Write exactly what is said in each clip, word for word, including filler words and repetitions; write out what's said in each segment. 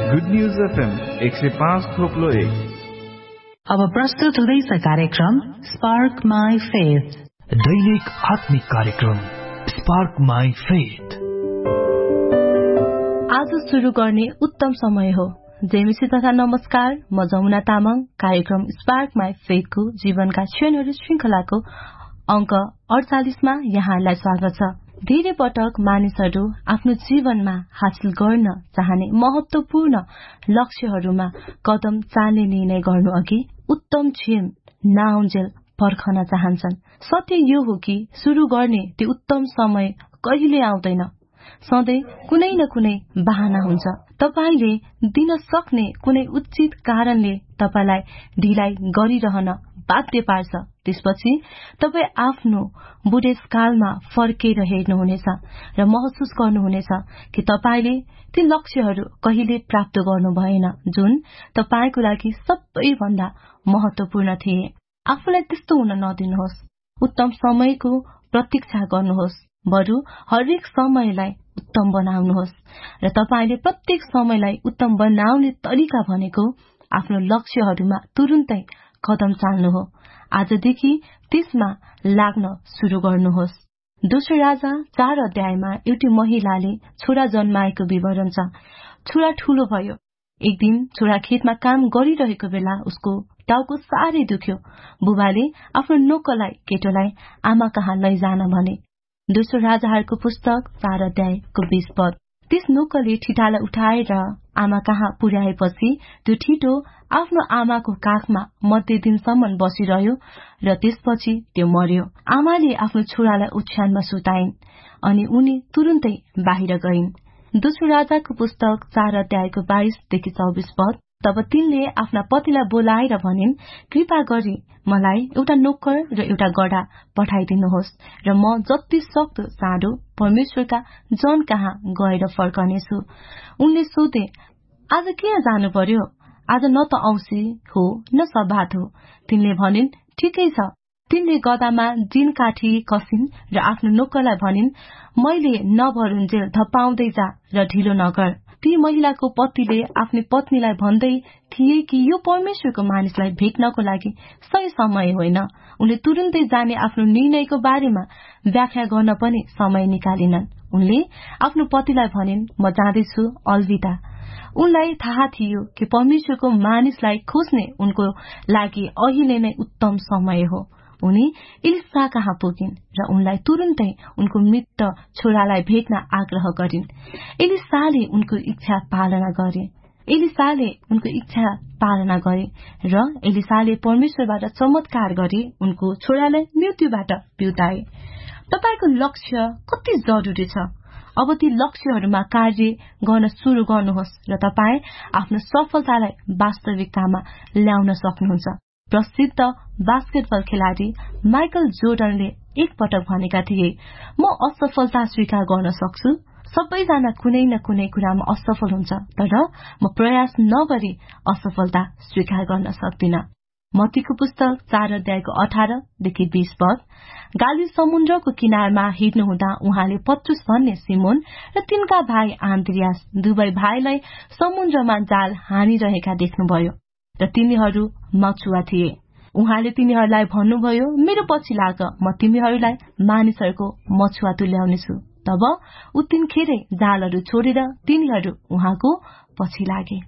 Good news FM एक सय पाँच थोप्लो एक। अब प्रस्तुत हुँदैछ कार्यक्रम स्पार्क माई फेथ, दैनिक आत्मिक कार्यक्रम स्पार्क माई फेथ। आज सुरु गर्ने उत्तम समय हो। जेमिसी तथा नमस्कार, म जमुना तामाङ। कार्यक्रम स्पार्क माई फेथको जीवनका क्षणहरू श्रृंखलाको अंक अडचालिसमा यहाँलाई स्वागत छ। धेरै पटक मानिसहरू आफ्नो जीवनमा हासिल गर्न चाहने महत्वपूर्ण लक्ष्यहरूमा कदम चाल्ने निर्णय गर्नु अघि उत्तम क्षण नआउन्जेल पर्खन चाहन्छन्। सत्य यो हो कि सुरु गर्ने त्यो उत्तम समय कहिले आउँदैन। सधैँ कुनै न कुनै बहाना हुन्छ। तपाईले दिन सक्ने कुनै उचित कारणले तपाईलाई ढिलाइ गरिरहन बाध्य पार्छ। त्यसपछि तपाई आफ्नो बुढेसकालमा फर्केर हेर्नुहुनेछ र महसुस गर्नुहुनेछ कि तपाईले ती लक्ष्यहरू कहिले प्राप्त गर्नु भएन जुन तपाईको लागि सबैभन्दा महत्वपूर्ण थिए। आफूलाई त्यस्तो हुन नदिनुहोस्। उत्तम समयको प्रतीक्षा गर्नुहोस्, बरु हरेक समयलाई उत्तम बनाउनुहोस्। र तपाईले प्रत्येक समयलाई उत्तम बनाउने तरिका भनेको आफ्नो लक्ष्यहरूमा तुरुन्तै कदम चाल्नु हो। आजदेखि त्यसमा लाग्न सुरु गर्नुहोस्। दोस्रो राजा चार अध्यायमा एउटी महिलाले छोरा जन्माएको विवरण छ। छोरा ठूलो भयो। एक दिन छोरा खेतमा काम गरिरहेको बेला उसको टाउको साह्रै दुख्यो। बुबाले आफ्नो नोकरलाई केटोलाई आमा कहाँ लैजान भने। दोस्रो राजाहरूको पुस्तक चार अध्यायको बीस पद। त्यस नोकरले ठिटालाई उठाएर आमा कहाँ पुर्याएपछि त्यो ठिटो आफ्नो आमाको काखमा मध्य दिनसम्म बसिरह्यो र त्यसपछि त्यो मर्यो। आमाले आफ्नो छोरालाई ओछ्यानमा सुताइन् अनि उनी तुरुन्तै बाहिर गइन्। दोस्रो राजाको पुस्तक चार अध्यायको बाइसदेखि चौबिस पद। तब तिनले आफ्ना पतिलाई बोलाएर भनिन्, कृपा गरी मलाई एउटा नोकर र एउटा गधा पठाइदिनुहोस् र म जति सक्दो चाँडो परमेश्वरका जन कहाँ गएर फर्कनेछु। उनले सोधे, आज किन जानु पर्यो? आज न त औँसी हो न सब्बात हो। तिनले भनिन्, ठिकै छ। तिनले गधामा जिन काठी कसिन् र आफ्नो नोकरलाई भनिन्, मैले नभरुन्जेल धपाउँदै जा र ढिलो नगर। ती महिलाको पतिले आफ्नो पत्नीलाई भन्दै थिए कि यो परमेश्वरको मानिसलाई भेट्नको लागि सही समय होइन। उनले तुरुन्तै जाने आफ्नो निर्णयको बारेमा व्याख्या गर्न पनि समय निकालिनन्। उनले आफ्नो पतिलाई भनिन्, म जाँदैछु, अलविदा। उनलाई थाहा थियो कि परमेश्वरको मानिसलाई खोज्ने उनको लागि अहिले नै उत्तम समय हो। उनी एलिसा कहाँ पुगिन् र उनलाई तुरुन्तै उनको मृत छोरालाई भेट्न आग्रह गरिन्। एलिसाले उनको इच्छा पालना गरे। एलिसाले उनको इच्छा पालना गरे र एलिसाले परमेश्वरबाट चमत्कार गरी उनको छोरालाई मृत्युबाट बिउताए। तपाईको लक्ष्य कति जरुरी छ? अब ती लक्ष्यहरूमा कार्य गर्न सुरु गर्नुहोस् र तपाईँ आफ्नो सफलतालाई वास्तविकतामा ल्याउन सक्नुहुन्छ। प्रसिद्ध बास्केटबल खेलाडी माइकल जोर्डनले एक पटक भनेका थिए, म असफलता स्वीकार गर्न सक्छु। सबैजना कुनै न कुनै कुरामा असफल हुन्छ, तर म प्रयास नगरी असफलता स्वीकार गर्न सक्दिन। मत्तीको पुस्तक चार अध्यायको अठारदेखि बीस पद। गाली समुद्रको किनारमा हिँड्नुहुँदा उहाँले पत्रुस भन्ने सिमोन र तिनका भाइ आन्द्रियास दुवै भाइलाई समुद्रमा जाल हानिरहेका देख्नुभयो र तिनीहरू मछुवा थिए। उहाँले तिनीहरूलाई भन्नुभयो, मेरो पछि लाग, म तिमीहरूलाई मानिसहरूको मछुवा तुल्याउनेछु। तब उत्तिनखेरै जालहरू छोडेर तिनीहरू उहाँको पछि लागे।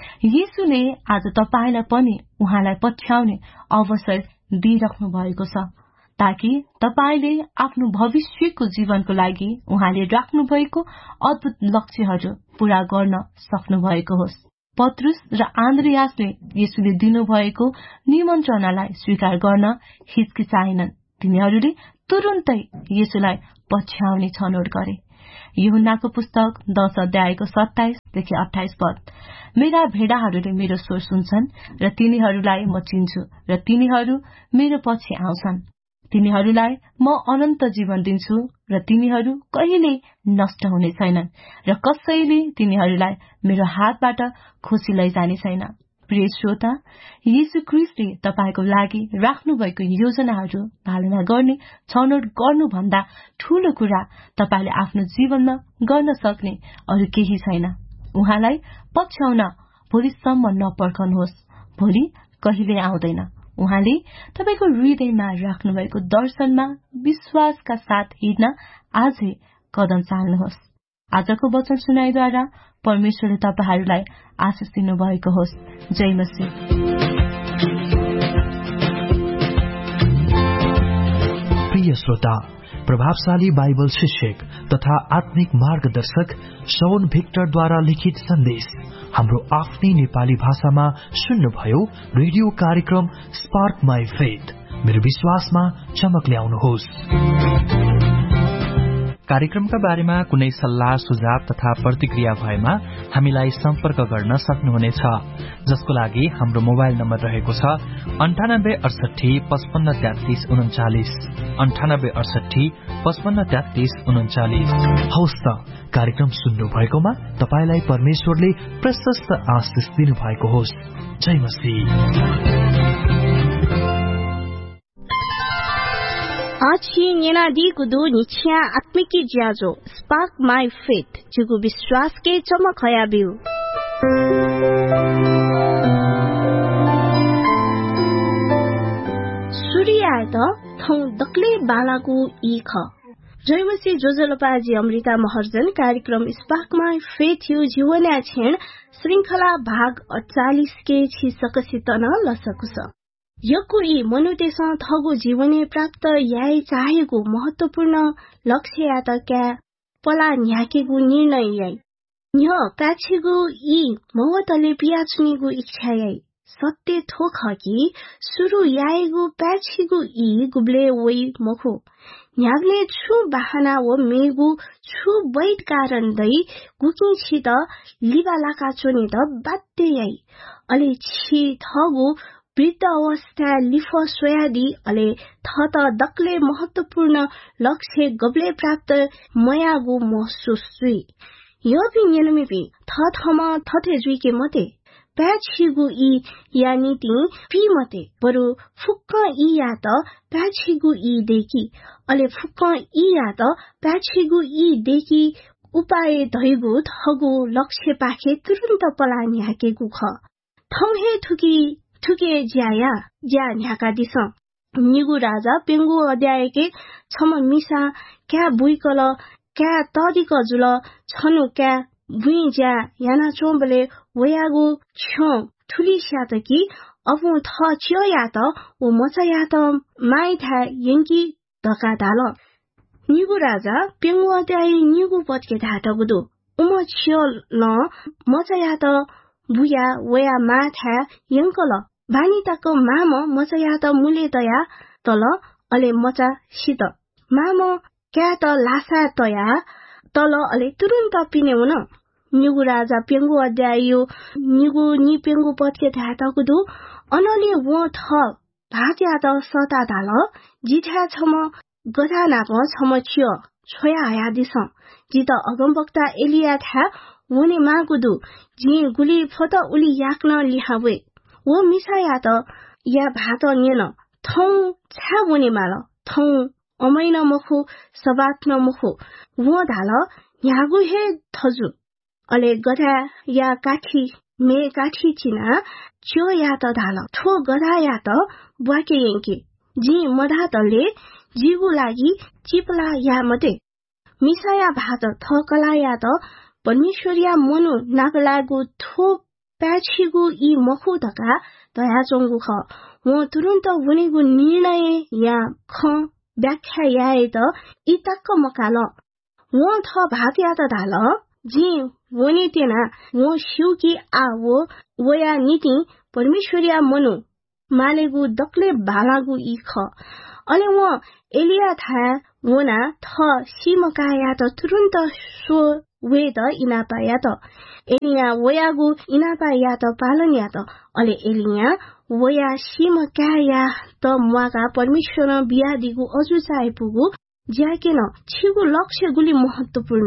येशूले आज तपाईलाई पनि उहाँलाई पछ्याउने अवसर दिइराख्नु भएको छ ताकि तपाईले आफ्नो भविष्यको जीवनको लागि उहाँले राख्नु भएको अद्भुत लक्ष्यहरू पूरा गर्न सक्नु भएको होस्। पत्रुस र आन्द्रियासले येशूले दिनुभएको निमन्त्रणालाई स्वीकार गर्न हिचकिचाएनन्। तिनीहरूले तुरुन्तै येशूलाई पछ्याउने छनौट गरे। यूहन्नाको पुस्तक दश अध्यायको सत्ताइसदेखि अट्ठाइस पद। मेरा भेडाहरूले मेरो स्वर सुन्छन् र तिनीहरूलाई म चिन्छु र तिनीहरू मेरो पछि आउँछन्। तिनीहरूलाई म अनन्त जीवन दिन्छु र तिनीहरू कहिल्यै नष्ट हुने छैनन् र कसैले तिनीहरूलाई मेरो हातबाट खोसी लैजाने छैन। प्रिय श्रोता, येशू ख्रीष्टले तपाईको लागि राख्नु भएको योजनाहरू पालना गर्ने छनौट गर्नुभन्दा ठूलो कुरा तपाईले आफ्नो जीवनमा गर्न सक्ने अरू केही छैन। उहाँलाई पछ्याउन भोलिसम्म नपर्खनुहोस्, भोलि कहिले आउँदैन। उहाँले तपाईको हृदयमा राख्नुभएको दर्शनमा विश्वासका साथ हिँड्न आजै कदम चाल्नुहोस्। आजको वचन सुनाइद्वारा परमेश्वरले तपाईहरूलाई आशिष दिनुभएको होस्। जय मसीह। प्रिय श्रोता, प्रभावशाली बाइबल शिक्षक तथा आत्मिक मार्गदर्शक शौन भिक्टरद्वारा लिखित सन्देश हाम्रो आफ्नै नेपाली भाषामा सुन्नुभयो। रेडियो कार्यक्रम स्पार्क माई फेथ, मेरो विश्वासमा चमक ल्याउनुहोस्। कार्यक्रमका बारेमा कुनै सल्लाह सुझाव तथा प्रतिक्रिया भएमा हामीलाई सम्पर्क गर्न सक्नुहुनेछ, जसको लागि हाम्रो मोबाइल नम्बर रहेको छ अन्ठानब्बे अडसठी पचपन्न तेत्तीस उन्चालिस अन्ठानब्बे अडसठी पचपन्न तेत्तीस उन्चालिस। हवस् त, कार्यक्रम सुन्नु भएकोमा तपाईलाई परमेश्वरले प्रशस्त आशिष दिनुभएको होस्। जय मसीह। आछि नेनादी गुदु निछ्या आत्मिकी ज्याजो स्पार्क माई फेथ जुगु विश्वास के चमक हया बिउ। सूर्य त थौ दक्ले बालागु इख। जयमसी जोजलोपाजी अमृता महर्जन कार्यक्रम स्पार्क माई फेथ यु जीवन्या छेण श्रृंखला भाग अड़चालीस के छि सकसित न लसकुस। यको यी मनुतेसँग थगो जीवने प्राप्त याई चाहेको महत्वपूर्ण लक्ष्य या त क्या पला न्याकेको निर्णय याई न्य काछेको यी मवतले पियाचुनेको इच्छा याई सत्य थोक कि सुरु याएको प्याछीको यी गुब्ले वई मखो न्याग्ले छु बाहना व मेगु छु बैठ कारण दै गुकी छि त लिबालाका चोने त बाध्य याई अले छि थगु वृद्ध अवस्था लिफ सोयादी अले थ त दक्ले महत्वपूर्ण लक्ष्य गब्ले प्राप्त मयागु महसुस सुई यो भी नियनमे भी थ थमा थथे जुइके मते प्याछिगु ई या नीति पी मते बरु फुक्क ई या त प्याछिगु ई देखि अले फुक्क ई या त प्याछिगु ई देखि उपाय धैगु थगु लक्ष्य पाखे तुरन्त पलानी हाकेगु ख थौहे थुकी ठुके ज्याया ज्या न्याका दिस निगु राजा पेंगु अध्यायके छम मिसा क्या बुइकल क्या तदिक जुल छनु क्या बुइ ज्या याना चोम्बले वयागु छ्यो ठुली स्यात कि अबु थ छियो या त ओ मचा या त माइ था यंकी धका दाल निगु राजा पेंगु अध्याय निगु पटके धाटा गुदु उम छियो ल मचा या त बुया वया मा था यंकल बानी ताको माम मचा या त मुले तया तल अले मचा सित माम क्या त लासा तया तल अले तुरुन्त पिने हुन निगु राजा पेंगु अध्याय निगु नि पेंगु पटके धाटा गुदु अनले वो थ भाग्या त सता दाल जिठा छम गधा नाप छम छियो छोया आया दिस जित अगमवक्ता एलिया था वने मागुदु जि गुली फत उली याक्न लिहावे वो मिसाया त या भात नियन थौ छा वने माल थौ अमैन मखु सबात्न मखु वो धाल यागु हे थजु अले गधा या काठी मे काठी चिना च्यो या त धाल ठो गधा या त बुवाके यंके जी मधा तले जीवु लागि चिपला या मते मिसाया भात थकला या त परमेश्वरिया मनु नागलागु थो प्याछिगु ई मखु तका दया चोंगु ख वो तुरन्त वनेगु निर्णय या ख व्याख्या याए त ई तक्क मकाल वो थ भात या त धाल जी वने तेना वो शिवकी आ वो वया नीति परमेश्वरिया मनु मालेगु दक्ले भालागु ई ख अले वो एलिया था वोना थ सीमका या त तुरन्त सो वे त इनापा या त एलिया वयागु इनापा या त पालन या त अले एलिया वया सीमका या त मुआका परमेश्वर बिया दिगु अजु चाहे पुगु ज्याके न छिगु लक्ष्य गुली महत्वपूर्ण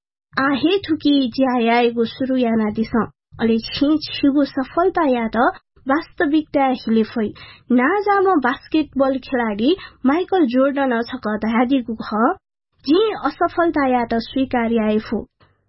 आहे थुकी ज्यायागु सुरु याना दिस अले छि छिगु सफलता या त वास्तविकता हिलेफै नाजाम बास्केटबल खेलाडी माइकल जोर्डन छक धादिगु ख जी असफलता या त स्वीकार्य आइफु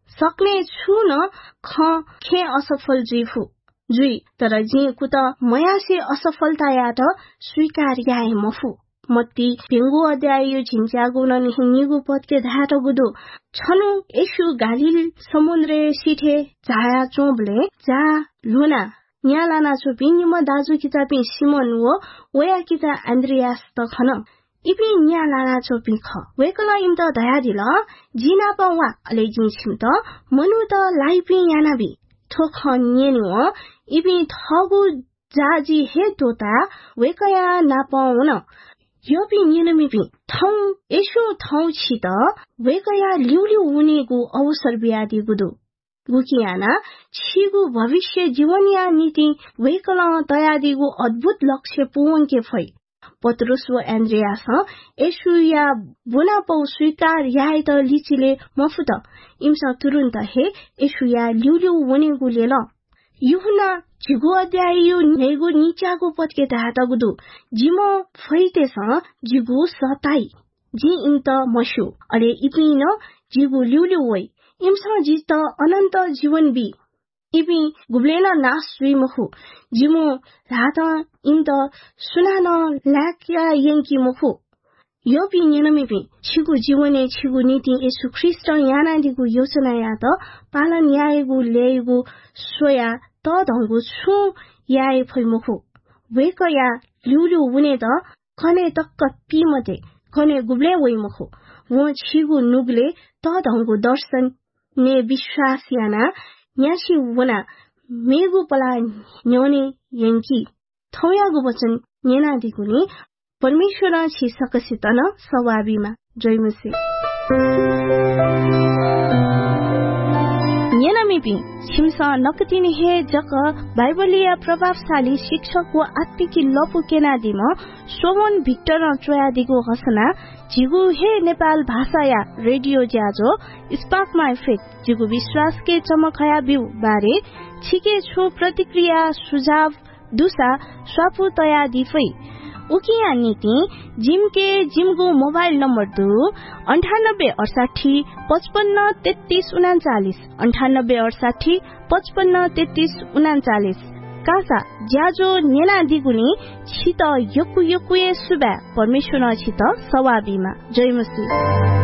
सक्ने छु न ख खे असफल जुइफु जुइ तर जी कुत मयासे असफलतायात स्वीकार याए मफु मत्ती पेंगु अध्याय झिन्च्यागु न निगु पदके धाट गुदु छनु येशु गालिल समुद्र सिठे जाया चोबले जा लुना न्यालाना छु पिनिम दाजु किता पि सिमन वो वया किता एन्ड्रियास त खन इपि न्यालाना छु पिख वेकला इम त दया दिल जिना पवा अले जिन छिम त मनु त लाइपि यानाबि ठोख न्येनु इपि थगु जाजी हे तोता वेकया नापाउन योपि न्यनमिपि थौ यसो थौ छित वेकया लिउलिउ उनेगु अवसर बियादी गुदु गुकियाना छिगु भविष्य जीवनिया नीति वेकला तयादिगु अद्भुत लक्ष्य पुवंके फै पत्रुस व एन्ड्रियास यसुया बुना पौ स्वीकार याय त लिचिले मफुत इमसा तुरुन्त हे यसुया लिउलिउ उनेगु लेल युहना जिगु अध्याय नेगु निचागु पदके धातगुदु जिमो फैतेस जिगु सताई जी इंत मशु अले इपिन जिगु लिउलिउ वै इमसा जित अनन्त जीवन बि इपि गुब्लेन नास सुइ मखु जिमो रात इंत सुनान लाक्या यंकी मखु योपि न्यनमिपि छिगु जीवने छिगु नीति येशु ख्रीष्ट यानादिगु योजना यात पालन याएगु लेगु सोया त धंगु छु याए फैमुखु वेकया लिउलिउ उने त कने तक्क पिमते कने गुब्ले वैमुखु वो छिगु नुगले त धंगु दर्शन ने विश्वास याना न्यासी वना मेगु पला न्योने यंकी थौयागु वचन नेनादिगुनी परमेश्वर छि सकसितन सवाबीमा जयमसी न्यनमिपि छिमसा नकतिनि हे जक बाइबलीय प्रभावशाली शिक्षक व आत्मिकी लपु केनादिम सोमन भिक्टर चोयादिगु हसना जिगु हे नेपाल भाषाया रेडियो ज्याजो स्पार्क माई फेथ जिगु विश्वास के चमकया बिउ बारे छिके छु प्रतिक्रिया सुझाव दुसा स्वापु तया दिफै उकिया नीति जिमके जिमगु मोबाइल नम्बर दु अन्ठानब्बे अडसाठी पचपन्न तेत्तीस उनाचालिस अन्ठानब्बे अडसाठी पचपन्न तेत्तीस उनाचालिस कासा ज्याजो नेना दिगुनी छित यकु यकुए सुबा परमेश्वर छित सवाबीमा जयमसी।